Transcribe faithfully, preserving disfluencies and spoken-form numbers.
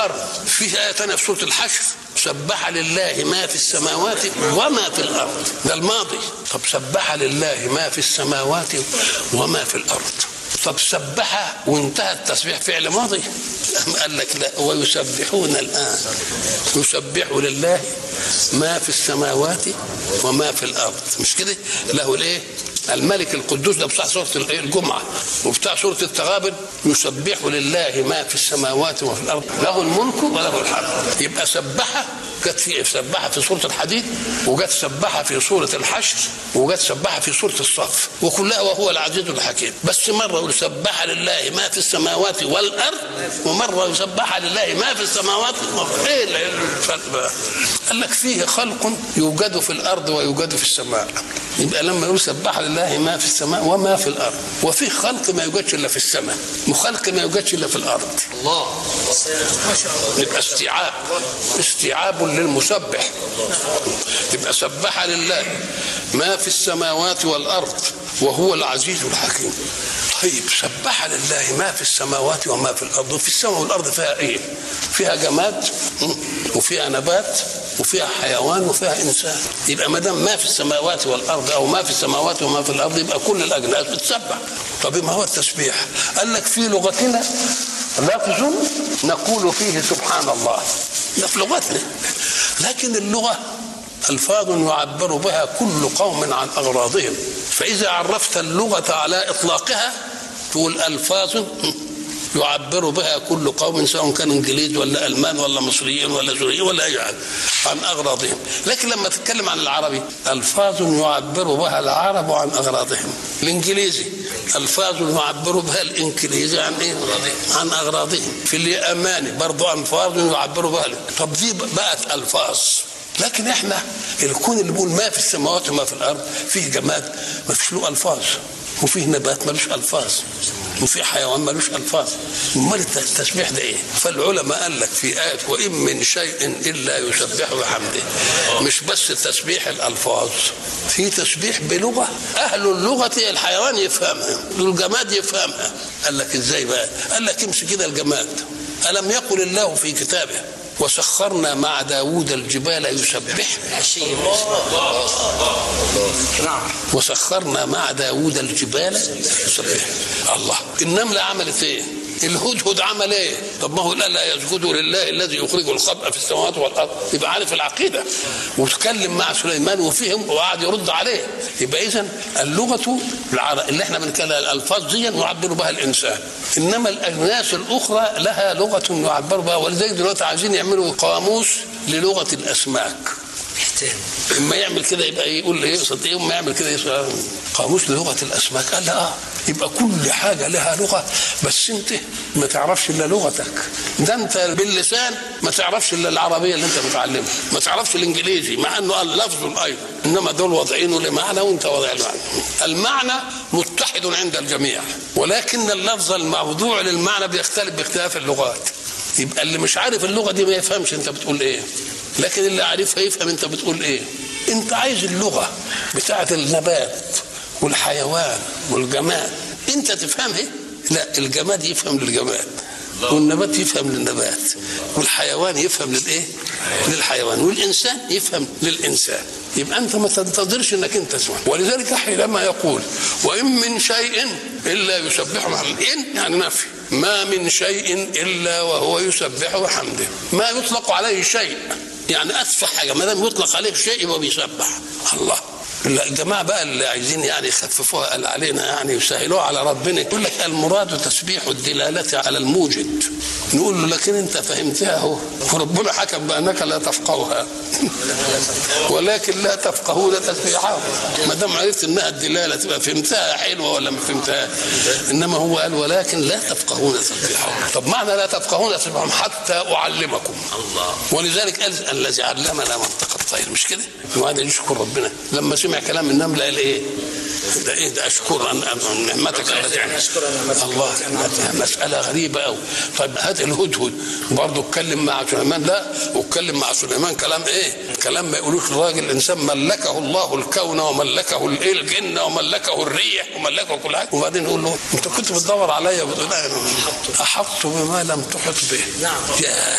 والارض. في ايه ثانيه في سوره الحشر سبح لله ما في السماوات وما في الارض، ده الماضي. طب سبح لله ما في السماوات وما في الارض، طب سبح وانتهى التسبيح فعل ماضي. قال لك لا، ويسبحون الان، يسبح لله ما في السماوات وما في الارض، مش كده؟ له الايه؟ الملك القدوس، ده بتاع سوره الجمعه، وبتاع سوره التغابن يسبح لله ما في السماوات وما في الارض له الملك وله الحمد. يبقى سبح جت في سبح في سوره الحديد، وجت سبح في سوره الحشر، وجت سبح في سوره الصف، وكلها وهو العزيز الحكيم. بس مره يسبح لله ما في السماوات والارض، ومره يسبح لله ما في السماوات والارض. ايه الفرق بقى؟ قال لك فيه خلق يوجد في الارض ويوجد في السماء. يبقى لما يقول سبح لله ما في السماء وما في الارض، وفي خلق ما يوجدش الا في السماء، وخلق ما يوجدش الا في الارض. الله ما شاء الله. يبقى استيعاب، استيعاب للمسبح. يبقى سبح لله ما في السماوات والارض وهو العزيز الحكيم. طيب سبح لله ما في السماوات وما في الارض، وفي السماء والارض فيها ايه؟ فيها جماد وفيها نبات وفيها حيوان وفيها انسان. يبقى ما دام ما في السماوات والارض او ما في السماوات وما في الارض يبقى كل الاجناس بتسبح. طب ما هو التسبيح؟ قال لك في لغتنا لفظ نقول فيه سبحان الله، ده في لغتنا، لكن اللغه الفاظ يعبر بها كل قوم عن اغراضهم. فاذا عرفت اللغه على اطلاقها تقول الفاظ يعبر بها كل قوم، سواء كانوا انجليز ولا المان ولا مصريين ولا سوريين ولا اي حاجه، عن اغراضهم. لكن لما تتكلم عن العربي الفاظ يعبر بها العرب عن اغراضهم. الانجليزي الفاظ يعبر بها الانجليزي عن ايه؟ عن اغراضهم. في اليماني برضه الفاظ يعبر بها. طب دي بقت الفاظ. لكن احنا الكون اللي بيقول ما في السماوات وما في الارض فيه جماد ما فيش له الفاظ، وفيه نبات ملوش الفاظ، وفي حيوان ملوش الفاظ. امال التسبيح ده ايه؟ فالعلماء قال لك في ايه وان من شيء الا يسبح بحمده. مش بس تسبيح الالفاظ، في تسبيح بلغه اهل اللغه الحيوان يفهمها والجماد يفهمها. قال لك ازاي بقى؟ قال لك امسك كده الجماد. الم يقل الله في كتابه وسخرنا مع داود الجبال يسبح. وسخرنا مع داود الجبال يسبح. الله. النملة عملت ايه؟ الهدهد عمل ايه؟ طب ما هو لا لا يسجدوا لله الذي يخرج الخبأ في السماوات والارض. يبقى عارف العقيده وتكلم مع سليمان وفهم وقعد يرد عليه. يبقى اذا اللغه اللي احنا بنتكلم الالفاظ دي يعبر بها الانسان، انما الاجناس الاخرى لها لغه يعبر بها. ولذلك دلوقتي عايزين يعملوا قاموس للغه الاسماك. اما يعمل كده يبقى يقول ايه يقصد ايه، اما يعمل كده يقصد قاموس لغه الاسماك. قال لا اه يبقى كل حاجه لها لغه، بس انت ما تعرفش الا لغتك. ده انت باللسان ما تعرفش الا العربيه اللي انت متعلمها، ما تعرفش الانجليزي مع انه قال لفظ ايضا، انما دول واضعينه لمعنى وانت واضع المعنى. المعنى متحد عند الجميع، ولكن اللفظ الموضوع للمعنى بيختلف باختلاف اللغات. يبقى اللي مش عارف اللغه دي ما يفهمش انت بتقول ايه، لكن اللي عارفها يفهم انت بتقول ايه. انت عايز اللغه بتاعه النبات والحيوان والجماد انت تفهمها؟ لا، الجماد يفهم للجماد والنبات يفهم للنبات والحيوان يفهم للايه؟ للحيوان والانسان يفهم للانسان. يبقى انت ما تنتظرش انك انت تسمع. ولذلك حينما يقول وان من شيء الا يسبح بحمده، ان يعني نفي، ما من شيء الا وهو يسبح بحمده. ما يطلق عليه شيء يعني اسفه حاجه، ما دام يطلق عليه شيء يبقى بيسبح الله. الجماعه بقى اللي عايزين يعني يخففوها قال علينا يعني يسهلوها على ربنا، يقول لك المراد تسبيح الدلاله على الموجد. نقول له لكن انت فهمتها اهو، وربنا حكم بانك لا تفقهها ولكن لا تفقهون تسبيحهم. ما دام عرفت انها الدلاله تبقى فهمتها حلوه ولا ما فهمتها. انما هو قال ولكن لا تفقهون تسبيحهم. طب معنى لا تفقهون تسبيحهم حتى اعلمكم الله. ولذلك قال الذي علمنا منطق الطير، مش كده؟ وهذا يشكر ربنا لما سمع كلام النمله قال ايه؟ ده ايه ده؟ اشكر ان نعمتك الله. مساله غريبه قوي. طيب هات الهدهد برضه اتكلم مع سليمان، لا واتكلم مع سليمان كلام ايه؟ كلام ما يقولوش الراجل الانسان ملكه الله الكون وملكه الجن وملكه الريح وملكه كل حاجه، وبعدين يقول له انت كنت بتدور عليا وبتقول احط بما لم تحط به. نعم.